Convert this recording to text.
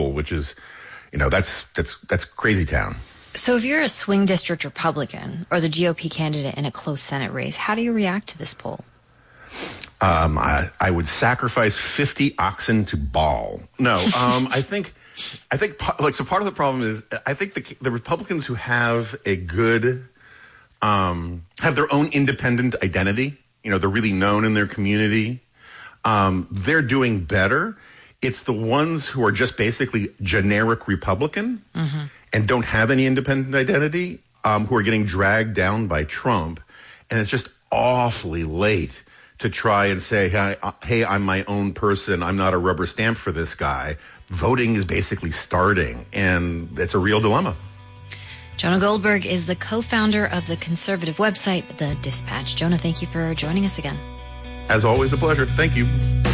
approval, which is, that's crazy town. So if you're a swing district Republican or the GOP candidate in a close Senate race, how do you react to this poll? I would sacrifice 50 oxen to Baal. No, I think so part of the problem is I think the Republicans who have a good, have their own independent identity, they're really known in their community, they're doing better. It's the ones who are just basically generic Republican and don't have any independent identity, who are getting dragged down by Trump. And it's just awfully late to try and say, hey, I'm my own person. I'm not a rubber stamp for this guy. Voting is basically starting, and it's a real dilemma. Jonah Goldberg is the co-founder of the conservative website, The Dispatch. Jonah, thank you for joining us again. As always, a pleasure. Thank you.